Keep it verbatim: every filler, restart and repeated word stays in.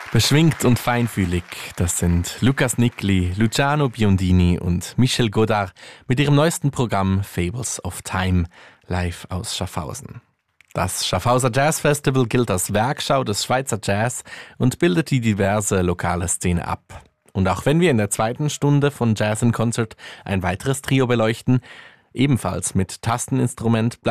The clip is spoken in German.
Beschwingt und feinfühlig, das sind Lukas Nickli, Luciano Biondini und Michel Godard mit ihrem neuesten Programm Fables of Time, live aus Schaffhausen. Das Schaffhauser Jazz Festival gilt als Werkschau des Schweizer Jazz und bildet die diverse lokale Szene ab. Und auch wenn wir in der zweiten Stunde von Jazz in Concert ein weiteres Trio beleuchten, ebenfalls mit Tasteninstrument,